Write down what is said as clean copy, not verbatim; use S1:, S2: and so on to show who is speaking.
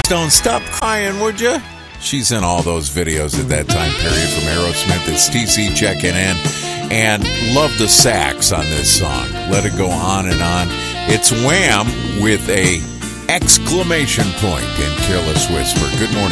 S1: Stone, stop crying, would you? She's in all those videos at that time period from Aerosmith. It's TC checking in. And love the sax on this song. Let it go on and on. It's Wham with a exclamation point in Careless Whisper. Good morning.